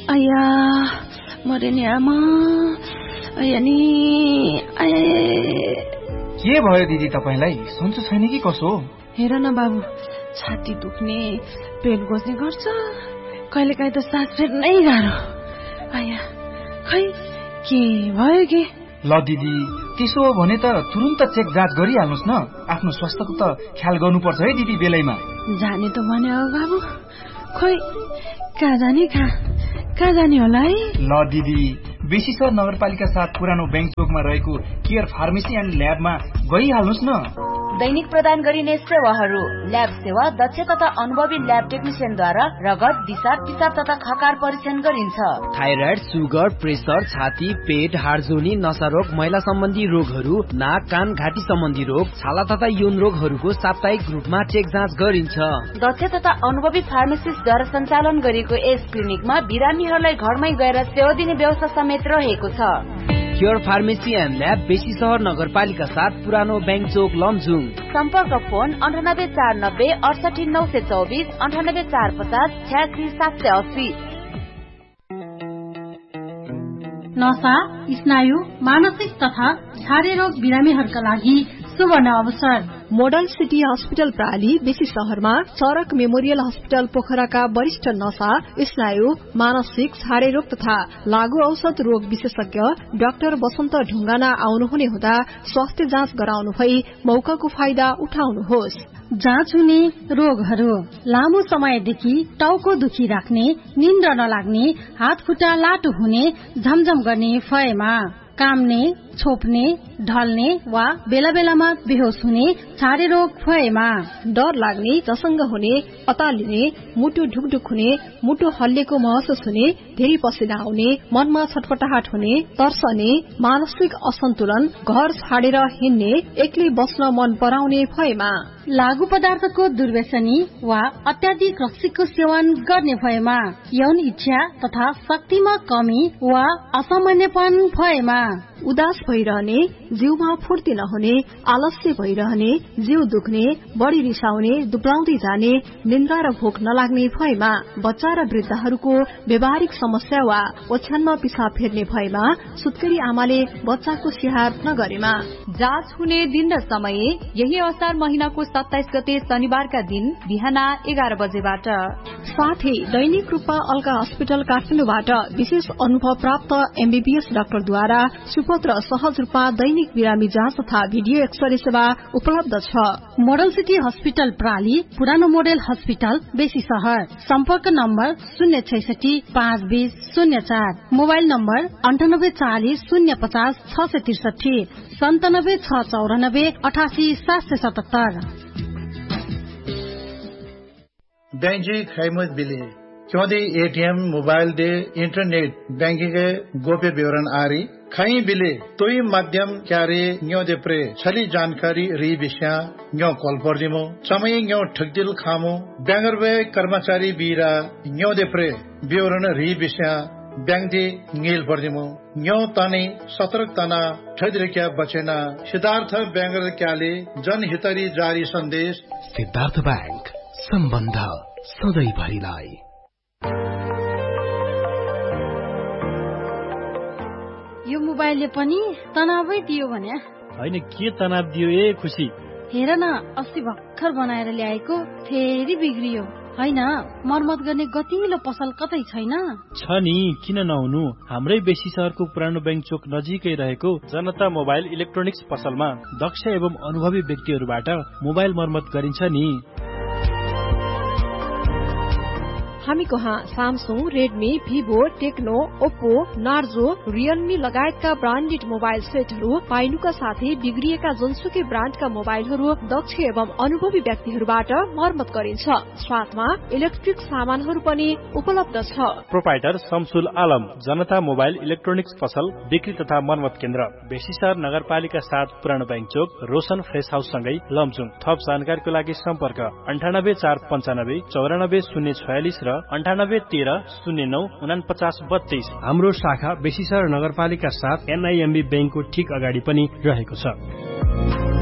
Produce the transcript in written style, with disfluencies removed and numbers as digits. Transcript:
आया मरे नि आमा आया नि के भयो दिदी तपाईलाई? सन्चो छैन कि कसो? हेर न बाबु, छाती दुख्ने, पेट गोज्ने गर्छ, कहिलेकाहीँ त सास फेर्नै गाह्रो। आया खै के भयो के? ल दिदी, त्यसो हो भने त तुरुन्त चेक जाँच गरिहाल्नुहोस् न। आफ्नो स्वास्थ्यको त ख्याल गर्नुपर्छ है दिदी बेलैमा। जाने त भने हो बाबु, खोइ कहाँ जाने होला है? ल दिदी, बेसीसर नगरपालिका 7 पुरानो बैंक चोकमा रहेको केयर फार्मेसी एन्ड ल्याबमा गइहाल्नुहोस् न। दैनिक प्रदान गरिने सेवाहरू: ल्याब सेवा दक्ष तथा अनुभवी ल्याब टेक्निशियनद्वारा रगत, दिशा, पिसाब तथा खकार परीक्षण गरिन्छ। थाइराइड, सुगर, प्रेसर, छाती, पेट, हाडजोनी, नसारोग, महिला सम्बन्धी रोगहरू, नाक, कान, घाँटी सम्बन्धी रोग, छाला तथा यौन रोगहरूको साप्ताहिक रूपमा चेक जाँच गरिन्छ। दक्ष तथा अनुभवी फार्मासिस्टद्वारा सञ्चालन गरिएको यस क्लिनिकमा बिरामीहरूलाई घरमै गएर सेवा दिने व्यवस्था समेत रहेको छ। केयर फार्मेसी एन्ड ल्याब, बेसी सहर नगरपालिका 7 पुरानो बैंक चोक, लमजुङ। सम्पर्क फोन 98 490 68 924, 98 450 86 780। नसा, स्नायु, मानसिक तथा छारे रोग बिरामीहरूका लागि सुवर्ण अवसर। मोडल सिटी हस्पिटल प्राली, बेसी शहरमा चरक मेमोरियल हस्पिटल पोखराका वरिष्ठ नसा, स्नायु, मानसिक, छारे रोग तथा लागू औषध रोग विशेषज्ञ डाक्टर वसन्त ढुङ्गाना आउनुहुने हुँदा स्वास्थ्य जाँच गराउनु भई मौकाको फाइदा उठाउनुहोस्। जाँच हुने रोगहरू: लामो समयदेखि टाउको दुखी राख्ने, निन्द्रा नलाग्ने, हात खुट्टा लाटो हुने, झमझम गर्ने भएमा, काम्ने, छोप्ने, ढल्ने वा बेला बेलामा बेहोस हुने छारे रोग भएमा, डर लाग्ने, झसङ्ग हुने, अतालिने, मुटु ढुकढुक हुने, मुटु हल्लिएको महसुस हुने, धेरै पसिना आउने, मनमा छटपटाहट हुने, तर्सने, मानसिक असन्तुलन, घर छाडेर हिँड्ने, एक्लै बस्न मन पराउने भएमा, लागू पदार्थको दुर्व्यसनी वा अत्याधिक रक्सीको सेवन गर्ने भएमा, यौन इच्छा तथा शक्तिमा कमी वा असामान्यपन भएमा, उदास भइरहने, जिउमा फुर्ती नहुने, आलस्य भइरहने, जिउ दुख्ने, बढी रिसाउने, दुब्लाउँदै जाने, निन्द्रा र भोक नलाग्ने भएमा, बच्चा र वृद्धहरूको व्यावहारिक समस्या वा ओछ्यानमा पिसाब फेर्ने भएमा, सुत्केरी आमाले बच्चाको स्याहार नगरेमा। जाँच हुने दिन र समय: यही असार महिनाको 27 गते शनिबारका दिन बिहान 11 बजेबाट। साथै दैनिक रूपमा अल्का हस्पिटल काठमाडौँबाट विशेष अनुभव प्राप्त एमबीबीएस डाक्टरद्वारा सुपथ र सहज रूपमा दैनिक बिरामी जाँच तथा भिडियो एक्सरे सेवा उपलब्ध छ। मोडल सिटी हस्पिटल प्राली, पुरानो मोडल हस्पिटल, बेसी सहर। सम्पर्क नम्बर 066 520 04, मोबाइल नम्बर 98 40 050 663, 97 694 88 777। बैंक खैमत बिले Chaudhary ATM mobile they internet banking के गोप्य विवरण आरी खई बिले तोई माध्यम क्यारे न्यो दे प्रे छली जानकारी री विषय न्यो कॉल पर दिमो समय न्यो ठगदिल खामो बैंगरवे कर्मचारी बीरा न्यो दे प्रे विवरण री विषय बैंक दे नील पर दिमो न्यो ताने सतर्क तना ठगदिल क्या बचेना। सिद्धार्थ बैंगर क्याले जनहितरी जारी संदेश। सिद्धार्थ बैंक, सम्बन्ध सधैँभरिलाई। यो मोबाइलले पनि तनावै दियो भने? होइन, के तनाव दियो ए खुसी? हेर न, अस्ति भर्खर बनाएर ल्याएको फेरि बिग्रियो। होइन, मर्मत गर्ने गतिलो पसल कतै छैन? छ नि, किन नहुनु। हाम्रै बेसी शहरको पुरानो बैंक चोक नजिकै रहेको जनता मोबाइल इलेक्ट्रोनिक्स पसलमा दक्ष एवं अनुभवी व्यक्तिहरूबाट मोबाइल मर्मत गरिन्छ नि। हामी कहाँ Samsung, Redmi, Vivo, Tecno, Oppo, Narzo, Realme लगायतका ब्रान्डेड मोबाइल सेटहरू पाइनुका साथै बिग्रिएका जुनसुकै ब्रान्डका मोबाइलहरू दक्ष एवं अनुभवी व्यक्तिहरूबाट मर्मत गरिन्छ। साथमा इलेक्ट्रिक सामानहरू पनि उपलब्ध छ। प्रोपाइटर शमसुल आलम, जनता मोबाइल इलेक्ट्रोनिक्स पसल, बिक्री तथा मर्मत केन्द्र, बेसीसर नगरपालिका 7 पुरानो बैंक चोक, रोशन फ्रेस हाउस सँगै लमजुङ। थप जानकारीको लागि सम्पर्क 98 495 94 046 र 98 13 09 49 32। हाम्रो शाखा बेसीसर नगरपालिका 7 एनआईएमबी बैंकको ठीक अगाडि पनि रहेको छ।